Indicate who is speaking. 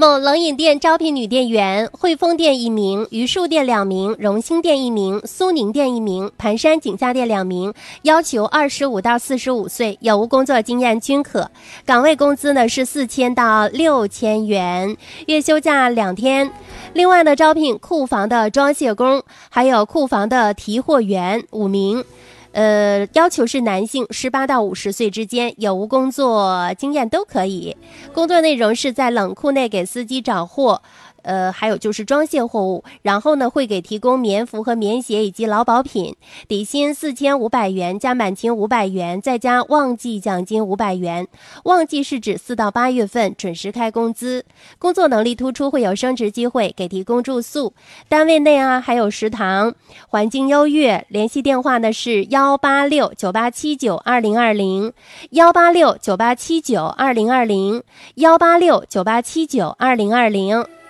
Speaker 1: 某冷饮店招聘女店员，汇丰店1名，榆树店2名，荣兴店1名，苏宁店1名，盘山景家店2名，要求25到45岁，有无工作经验均可。岗位工资呢是4000到6000元，月休假2天。另外呢，招聘库房的装卸工，还有库房的提货员5名。要求是男性18到50岁之间，有无工作经验都可以。工作内容是在冷库内给司机找货，还有就是装卸货物，然后呢会给提供棉服和棉鞋以及劳保品。底薪4500元加满勤500元，再加旺季奖金500元。旺季是指4到8月份准时开工资。工作能力突出，会有升职机会，给提供住宿。单位内还有食堂，环境优越。联系电话呢是18698792020 18698792020 18698792020。